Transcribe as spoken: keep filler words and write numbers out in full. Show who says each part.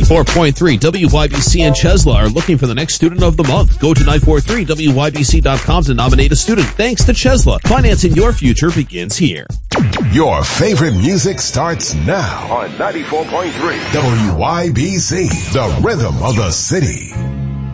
Speaker 1: ninety-four point three W Y B C and Chesla are looking for the next student of the month. Go to nine four three W Y B C dot com to nominate a student. Thanks to Chesla. Financing your future begins here.
Speaker 2: Your favorite music starts now
Speaker 3: on ninety-four point three
Speaker 2: W Y B C, the rhythm of the city.